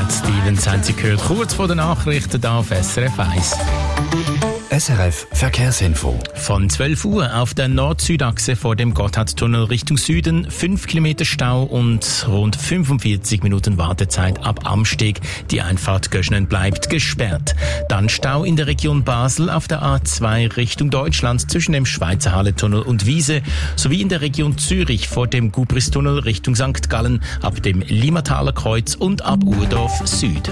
Cat Stevens haben Sie gehört, kurz vor den Nachrichten hier auf SRF 1. SRF Verkehrsinfo. Von 12 Uhr auf der Nord-Süd-Achse vor dem Gotthardtunnel Richtung Süden 5 Kilometer Stau und rund 45 Minuten Wartezeit ab Amsteg. Die Einfahrt Göschenen bleibt gesperrt. Dann Stau in der Region Basel auf der A2 Richtung Deutschland zwischen dem Schweizer Hallentunnel und Wiese sowie in der Region Zürich vor dem Gubristunnel Richtung St. Gallen ab dem Limataler Kreuz und ab Urdorf Süd.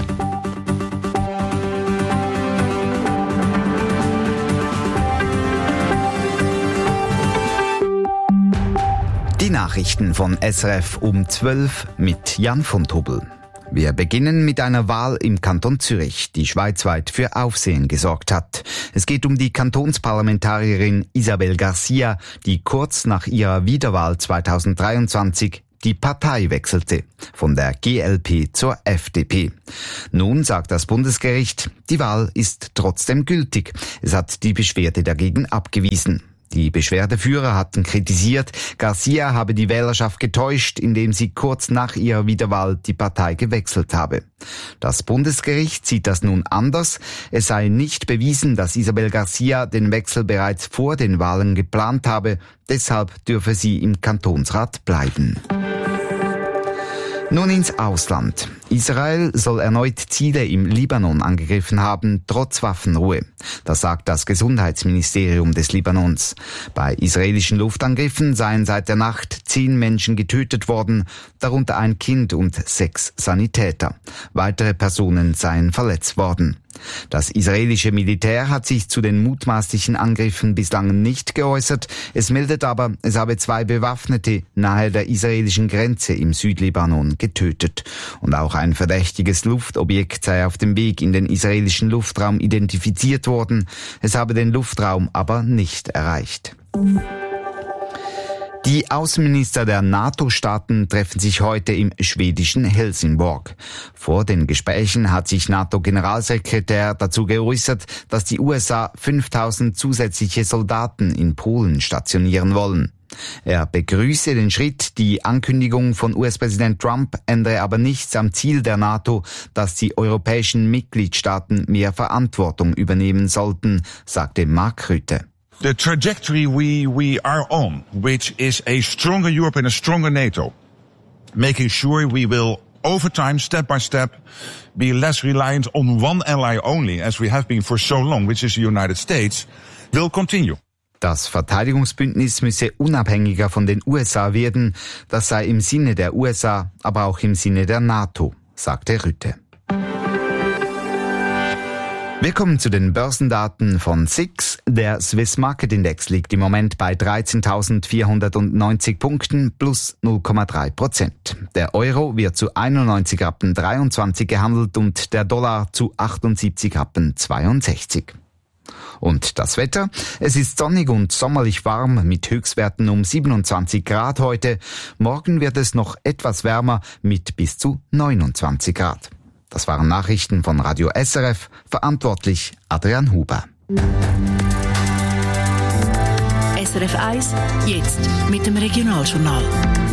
Die Nachrichten von SRF um 12 mit Jan von Tobel. Wir beginnen mit einer Wahl im Kanton Zürich, die schweizweit für Aufsehen gesorgt hat. Es geht um die Kantonsparlamentarierin Isabel Garcia, die kurz nach ihrer Wiederwahl 2023 die Partei wechselte, von der GLP zur FDP. Nun sagt das Bundesgericht, die Wahl ist trotzdem gültig. Es hat die Beschwerde dagegen abgewiesen. Die Beschwerdeführer hatten kritisiert, Garcia habe die Wählerschaft getäuscht, indem sie kurz nach ihrer Wiederwahl die Partei gewechselt habe. Das Bundesgericht sieht das nun anders. Es sei nicht bewiesen, dass Isabel Garcia den Wechsel bereits vor den Wahlen geplant habe. Deshalb dürfe sie im Kantonsrat bleiben. Nun ins Ausland. Israel soll erneut Ziele im Libanon angegriffen haben, trotz Waffenruhe. Das sagt das Gesundheitsministerium des Libanons. Bei israelischen Luftangriffen seien seit der Nacht 10 Menschen getötet worden, darunter ein Kind und 6 Sanitäter. Weitere Personen seien verletzt worden. Das israelische Militär hat sich zu den mutmaßlichen Angriffen bislang nicht geäußert. Es meldet aber, es habe 2 Bewaffnete nahe der israelischen Grenze im Südlibanon getötet. Und auch ein verdächtiges Luftobjekt sei auf dem Weg in den israelischen Luftraum identifiziert worden. Es habe den Luftraum aber nicht erreicht. Die Außenminister der NATO-Staaten treffen sich heute im schwedischen Helsingborg. Vor den Gesprächen hat sich NATO-Generalsekretär dazu geäußert, dass die USA 5000 zusätzliche Soldaten in Polen stationieren wollen. Er begrüße den Schritt, die Ankündigung von US-Präsident Trump ändere aber nichts am Ziel der NATO, dass die europäischen Mitgliedstaaten mehr Verantwortung übernehmen sollten, sagte Mark Rutte. The trajectory we are on, which is a stronger Europe and a stronger NATO, making sure we will, over time, step by step, be less reliant on one ally only, as we have been for so long, which is the United States, will continue. Das Verteidigungsbündnis müsse unabhängiger von den USA werden. Das sei im Sinne der USA, aber auch im Sinne der NATO, sagte Rutte. Wir kommen zu den Börsendaten von SIX. Der Swiss Market Index liegt im Moment bei 13.490 Punkten plus 0,3%. Der Euro wird zu 91,23 Rappen gehandelt und der Dollar zu 78,62 Rappen. Und das Wetter? Es ist sonnig und sommerlich warm mit Höchstwerten um 27 Grad heute. Morgen wird es noch etwas wärmer mit bis zu 29 Grad. Das waren Nachrichten von Radio SRF, verantwortlich Adrian Huber. SRF 1, jetzt mit dem Regionaljournal.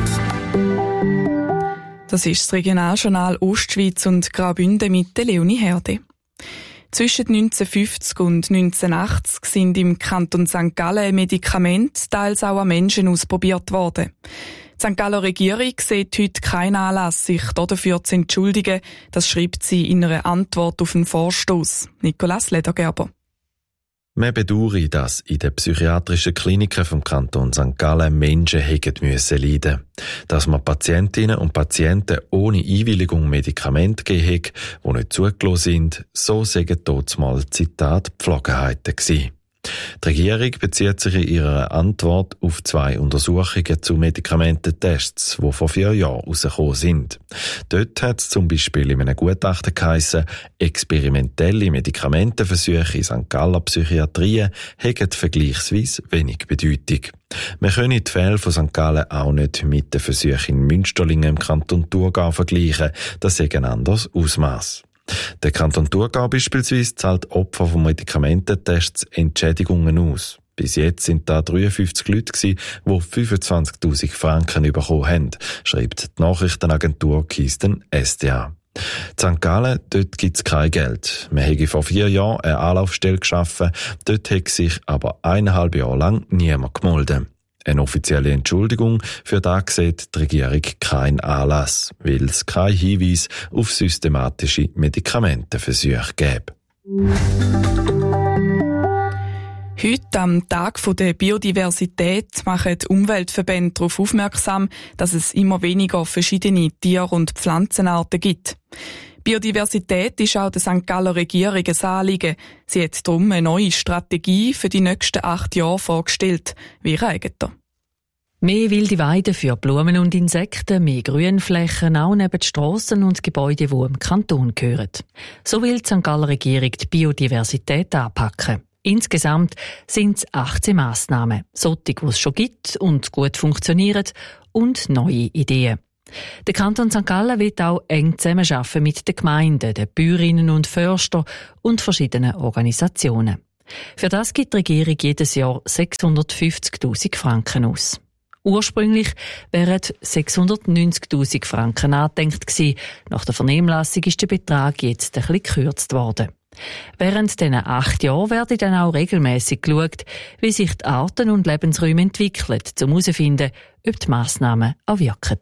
Das ist das Regionaljournal Ostschweiz und Graubünden mit der Leonie Herde. Zwischen 1950 und 1980 sind im Kanton St. Gallen Medikamente, teils auch an Menschen ausprobiert worden. Die St. Galler Regierung sieht heute keinen Anlass, sich dafür zu entschuldigen. Das schreibt sie in einer Antwort auf einen Vorstoss. Nicolas Ledergerber. Man bedauere, dass in den psychiatrischen Kliniken vom Kanton St. Gallen Menschen hätten müssen leiden. Dass man Patientinnen und Patienten ohne Einwilligung Medikamente gegeben haben, die nicht zugelassen sind, so sagen dort mal Zitat Pflogenheiten gewesen. Die Regierung bezieht sich in ihrer Antwort auf 2 Untersuchungen zu Medikamententests, die vor 4 Jahren herausgekommen sind. Dort hat es zum Beispiel in einem Gutachten geheissen, experimentelle Medikamentenversuche in St. Galler Psychiatrien hätten vergleichsweise wenig Bedeutung. Man könne die Fälle von St. Gallen auch nicht mit den Versuchen in Münsterlingen im Kanton Thurgau vergleichen, das sei ein anderes Ausmaß. Der Kanton Thurgau beispielsweise zahlt Opfer von Medikamententests Entschädigungen aus. Bis jetzt sind da 53 Leute gewesen, die 25.000 Franken bekommen haben, schreibt die Nachrichtenagentur Kisten SDA. In St. Gallen, dort gibt es kein Geld. Man hätte vor 4 Jahren eine Anlaufstelle geschaffen, dort hat sich aber 1,5 Jahre lang niemand gemeldet. Eine offizielle Entschuldigung für das sieht die Regierung keinen Anlass, weil es keinen Hinweis auf systematische Medikamentenversuche gäbe. Heute, am Tag der Biodiversität, machen Umweltverbände darauf aufmerksam, dass es immer weniger verschiedene Tier- und Pflanzenarten gibt. Biodiversität ist auch der St. Galler Regierung ein Anliegen. Sie hat darum eine neue Strategie für die nächsten 8 Jahre vorgestellt. Wie Regeter. Mehr wilde Weiden für Blumen und Insekten, mehr Grünflächen, auch neben Strassen und Gebäuden, die im Kanton gehören. So will die St. Galler Regierung die Biodiversität anpacken. Insgesamt sind es 18 Massnahmen, solche, die es schon gibt und gut funktionieren, und neue Ideen. Der Kanton St. Gallen wird auch eng zusammenarbeiten mit den Gemeinden, den Bäuerinnen und Förstern und verschiedenen Organisationen. Für das gibt die Regierung jedes Jahr 650'000 Franken aus. Ursprünglich wären 690'000 Franken angedenkt gewesen. Nach der Vernehmlassung ist der Betrag jetzt ein bisschen gekürzt worden. Während diesen 8 Jahren werde dann auch regelmässig geschaut, wie sich die Arten und Lebensräume entwickeln, um herauszufinden, ob die Massnahmen auch wirken.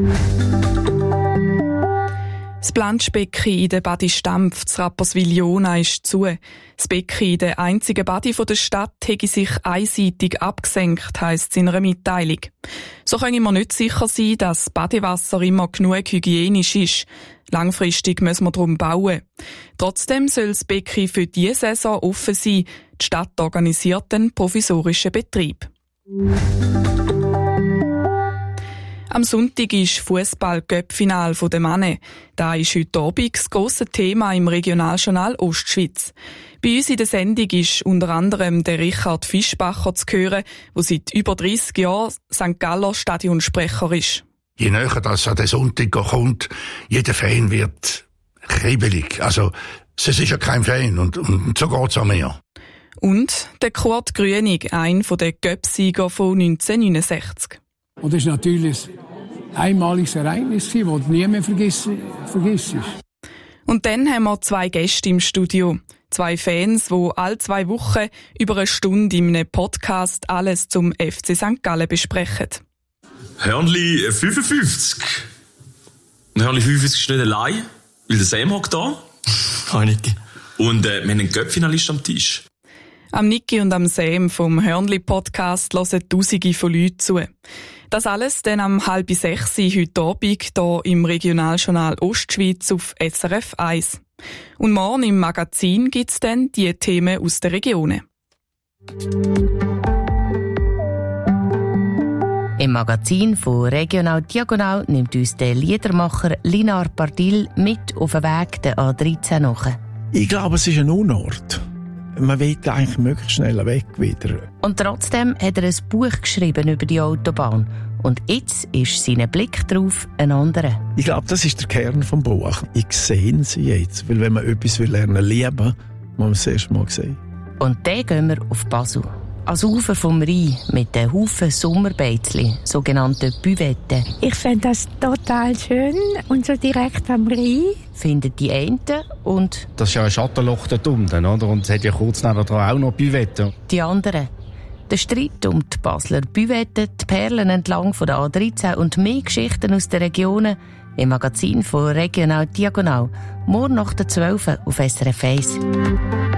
Das Planschbecken in der Badi Stampf zu Rapperswil-Jona ist zu. Das Becken in der einzigen Badi der Stadt hätte sich einseitig abgesenkt, heisst es in einer Mitteilung. So können wir nicht sicher sein, dass das Badewasser immer genug hygienisch ist. Langfristig müssen wir darum bauen. Trotzdem soll das Becken für diese Saison offen sein. Die Stadt organisiert einen provisorischen Betrieb. Am Sonntag ist Fußball-Cup-Final der Männer. Da ist heute Abend das grosse Thema im Regionaljournal Ostschweiz. Bei uns in der Sendung ist unter anderem der Richard Fischbacher zu hören, der seit über 30 Jahren St. Galler Stadionsprecher ist. Je näher das an den Sonntag kommt, jeder Fan wird kribbelig. Also, es ist ja kein Fan und so geht's auch mehr. Und der Kurt Grünig, einer der Cup-Sieger von 1969. Und das ist natürlich ein einmaliges Ereignis, das du nie mehr vergisst. Und dann haben wir 2 Gäste im Studio. 2 Fans, die alle 2 Wochen über eine Stunde in einem Podcast alles zum FC St. Gallen besprechen. Hörnli 55. Hörnli 55 ist nicht allein, weil der Sam hockt da. Hi Niki. Und wir haben einen Cup-Finalist am Tisch. Am Niki und am Sam vom Hörnli-Podcast hören Tausende von Leuten zu. Das alles dann am 5:30 heute Abend hier im Regionaljournal Ostschweiz auf SRF 1. Und morgen im Magazin gibt es dann die Themen aus den Regionen. Im Magazin von Regional Diagonal nimmt uns der Liedermacher Linar Pardil mit auf den Weg der A13 nach. Ich glaube, es ist ein Unort. Man will eigentlich möglichst schnell weg wieder. Und trotzdem hat er ein Buch geschrieben über die Autobahn. Und jetzt ist sein Blick darauf ein anderer. Ich glaube, das ist der Kern des Buches. Ich sehe sie jetzt. Weil wenn man etwas lernen lieben, muss man es erst mal sehen. Und dann gehen wir auf Basel. Ans Ufer vom Rhein mit den Haufen Sommerbeizli, sogenannten Büvetten. Ich finde das total schön und so direkt am Rhein. Finden die einen und... Das ist ja ein Schattenloch dort unten, oder? Und es hat ja kurz nebenan auch noch Büvetten. Die anderen. Der Streit um die Basler Büvetten, die Perlen entlang von der A13 und mehr Geschichten aus den Regionen im Magazin von Regional Diagonal. Morgen nach der 12 auf SRF 1.